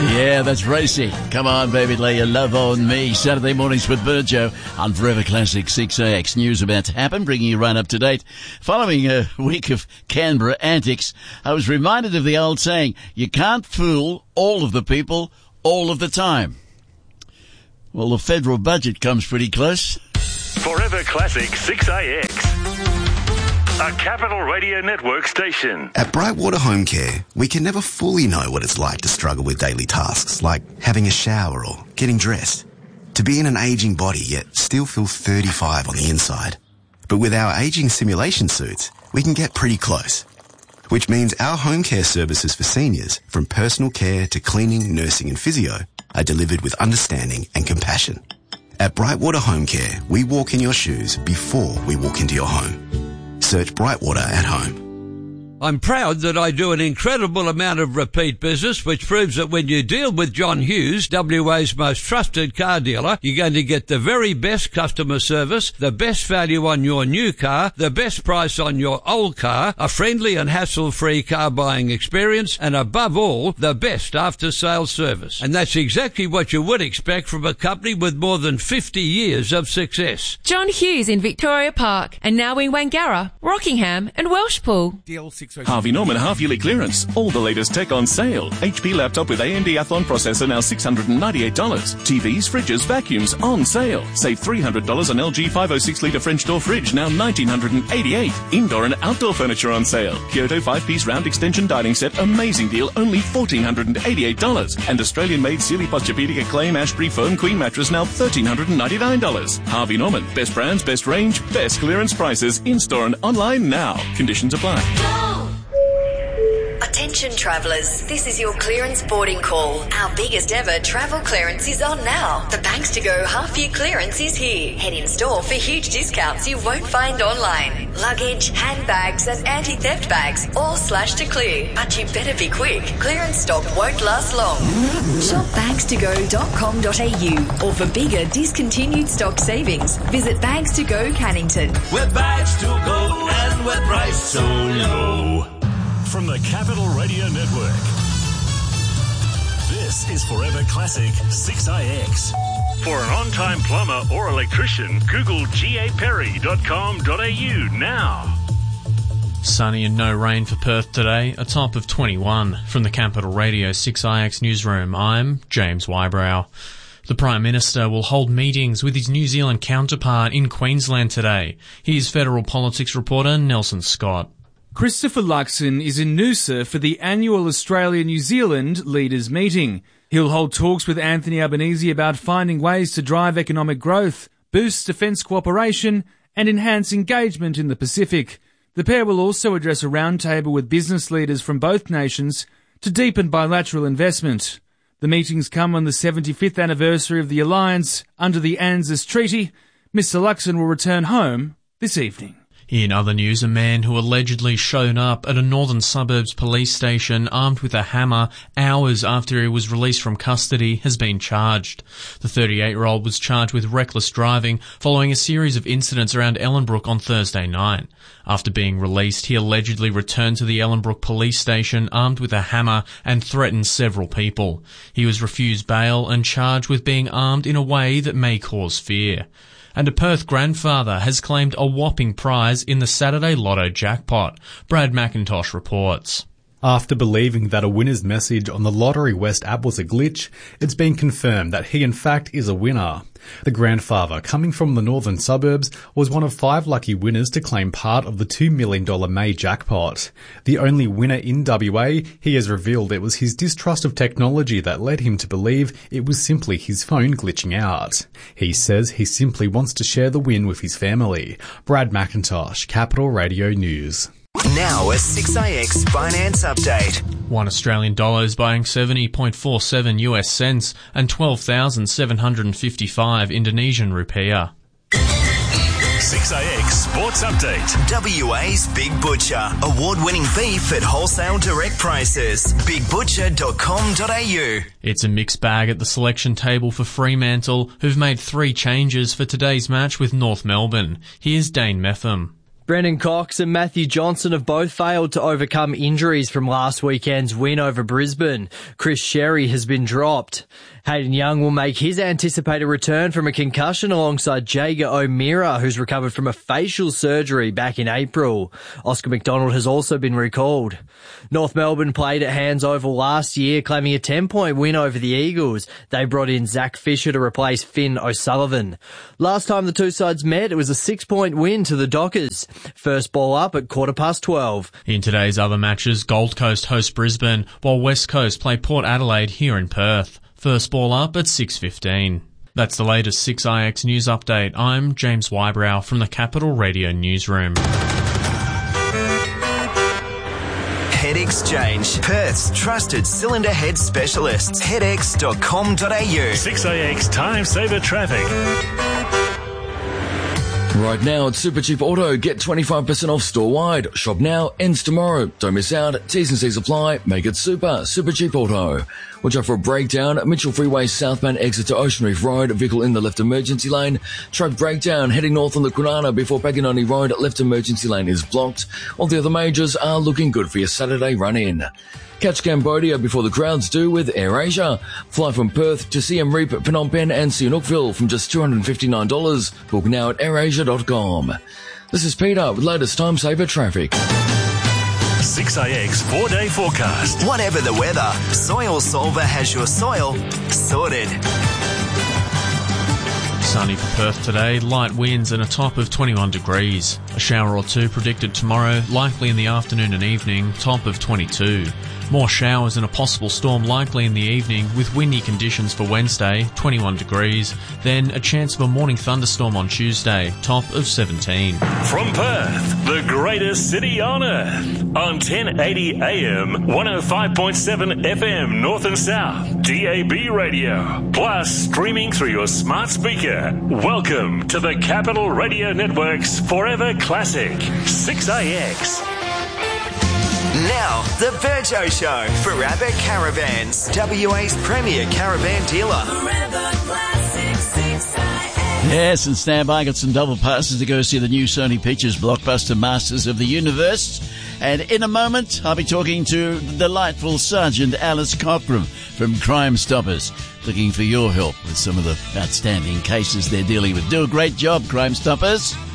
Yeah, that's racy. Come on, baby, lay your love on me. Saturday mornings with Virgio on Forever Classic 6AX. News about to happen, bringing you right up to date. Following a week of Canberra antics, I was reminded of the old saying, you can't fool all of the people all of the time. Well, the federal budget comes pretty close. Forever Classic 6AX. A Capital Radio Network station. At Brightwater Home Care, we can never fully know what it's like to struggle with daily tasks, like having a shower or getting dressed. To be in an aging body yet still feel 35 on the inside. But with our aging simulation suits, we can get pretty close. Which means our home care services for seniors, from personal care to cleaning, nursing and physio, are delivered with understanding and compassion. At Brightwater Home Care, we walk in your shoes before we walk into your home. Search Brightwater at home. I'm proud that I do an incredible amount of repeat business, which proves that when you deal with John Hughes, WA's most trusted car dealer, you're going to get the very best customer service, the best value on your new car, the best price on your old car, a friendly and hassle-free car buying experience, and above all, the best after-sales service. And that's exactly what you would expect from a company with more than 50 years of success. John Hughes in Victoria Park, and now in Wangara, Rockingham and Welshpool. Harvey Norman half-yearly clearance. All the latest tech on sale. HP laptop with AMD Athlon processor now $698. TVs, fridges, vacuums on sale. Save $300 on LG 506-litre French door fridge now $1,988. Indoor and outdoor furniture on sale. Kyoto 5-piece round extension dining set, amazing deal, only $1,488. And Australian-made Sealy Posturepedic Acclaim Ashbury Foam Queen mattress now $1,399. Harvey Norman. Best brands, best range, best clearance prices. In-store and online now. Conditions apply. Attention travellers, this is your clearance boarding call. Our biggest ever travel clearance is on now. The Banks to Go half-year clearance is here. Head in store for huge discounts you won't find online. Luggage, handbags and anti-theft bags all slashed to clear. But you better be quick. Clearance stock won't last long. Shop bagstogo.com.au or for bigger discontinued stock savings, visit Bags to Go Cannington. We're Bags to Go and we're priced so low. From the Capital Radio Network, this is Forever Classic 6IX. For an on-time plumber or electrician, Google gaperry.com.au now. Sunny and no rain for Perth today, a top of 21. From the Capital Radio 6IX newsroom, I'm James Wybrow. The Prime Minister will hold meetings with his New Zealand counterpart in Queensland today. Here's federal politics reporter Nelson Scott. Christopher Luxon is in Noosa for the annual Australia-New Zealand Leaders Meeting. He'll hold talks with Anthony Albanese about finding ways to drive economic growth, boost defence cooperation and enhance engagement in the Pacific. The pair will also address a roundtable with business leaders from both nations to deepen bilateral investment. The meetings come on the 75th anniversary of the alliance under the ANZUS Treaty. Mr Luxon will return home this evening. In other news, a man who allegedly showed up at a northern suburbs police station armed with a hammer hours after he was released from custody has been charged. The 38-year-old was charged with reckless driving following a series of incidents around Ellenbrook on Thursday night. After being released, he allegedly returned to the Ellenbrook police station armed with a hammer and threatened several people. He was refused bail and charged with being armed in a way that may cause fear. And a Perth grandfather has claimed a whopping prize in the Saturday Lotto jackpot. Brad McIntosh reports. After believing that a winner's message on the Lottery West app was a glitch, it's been confirmed that he in fact is a winner. The grandfather, coming from the northern suburbs, was one of 5 lucky winners to claim part of the $2 million May jackpot. The only winner in WA, he has revealed it was his distrust of technology that led him to believe it was simply his phone glitching out. He says he simply wants to share the win with his family. Brad McIntosh, Capital Radio News. Now a 6IX finance update. $1 Australian is buying 70.47 US cents and 12,755 Indonesian rupiah. 6IX Sports Update. WA's Big Butcher. Award-winning beef at wholesale direct prices. BigButcher.com.au. It's a mixed bag at the selection table for Fremantle, who've made 3 changes for today's match with North Melbourne. Here's Dane Metham. Brendan Cox and Matthew Johnson have both failed to overcome injuries from last weekend's win over Brisbane. Chris Sherry has been dropped. Hayden Young will make his anticipated return from a concussion alongside Jager O'Meara, who's recovered from a facial surgery back in April. Oscar McDonald has also been recalled. North Melbourne played at Hands Oval last year, claiming a 10-point win over the Eagles. They brought in Zach Fisher to replace Finn O'Sullivan. Last time the two sides met, it was a 6-point win to the Dockers. First ball up at 12:15. In today's other matches, Gold Coast host Brisbane, while West Coast play Port Adelaide here in Perth. First ball up at 6:15. That's the latest 6IX news update. I'm James Wybrow from the Capital Radio Newsroom. Head Exchange, Perth's trusted cylinder head specialists. headx.com.au. 6AX Time Saver Traffic. Right now at Supercheap Auto, get 25% off store-wide. Shop now, ends tomorrow. Don't miss out. T's and C's apply. Make it super. Supercheap Auto. Watch out for a breakdown. Mitchell Freeway southbound exit to Ocean Reef Road. Vehicle in the left emergency lane. Truck breakdown heading north on the Kwinana before Paganoni Road. Left emergency lane is blocked. All the other majors are looking good for your Saturday run-in. Catch Cambodia before the crowds do with AirAsia. Fly from Perth to Siem Reap, Phnom Penh and Sihanoukville from just $259. Book now at airasia.com. This is Peter with latest time saver traffic. 6AX 4-day forecast. Whatever the weather, Soil Solver has your soil sorted. Sunny for Perth today, light winds and a top of 21 degrees. A shower or two predicted tomorrow, likely in the afternoon and evening, top of 22. More showers and a possible storm likely in the evening with windy conditions for Wednesday, 21 degrees. Then a chance of a morning thunderstorm on Tuesday, top of 17. From Perth, the greatest city on earth. On 1080 AM, 105.7 FM North and South, DAB radio. Plus streaming through your smart speaker. Welcome to the Capital Radio Network's Forever Classic, 6AX. Now, the Virgo Show for Abbott Caravans, WA's premier caravan dealer. Yes, and stand by. Got some double passes to go see the new Sony Pictures blockbuster Masters of the Universe. And in a moment, I'll be talking to the delightful Sergeant Alice Cockram from Crime Stoppers, looking for your help with some of the outstanding cases they're dealing with. Do a great job, Crime Stoppers.